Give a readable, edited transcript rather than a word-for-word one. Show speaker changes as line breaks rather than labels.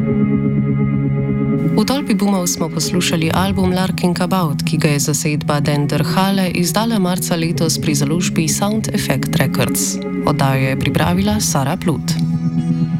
V Tolpi Bumov smo poslušali album Larkin About, ki ga je zasedba Dender Hale izdala marca letos pri založbi Sound Effect Records. Oddajo je pripravila Sara Plut.